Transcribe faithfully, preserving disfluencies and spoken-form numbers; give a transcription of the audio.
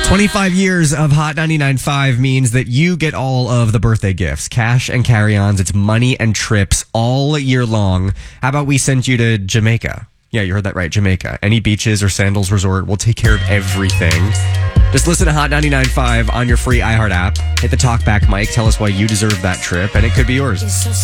twenty-five years of Hot ninety-nine point five means that you get all of the birthday gifts, cash and carry-ons. It's money and trips all year long. How about we send you to Jamaica? Yeah, you heard that right, Jamaica. Any beaches or sandals resort, we'll take care of everything. Just listen to Hot ninety-nine point five on your free iHeart app. Hit the talkback mic. Tell us why you deserve that trip, and it could be yours.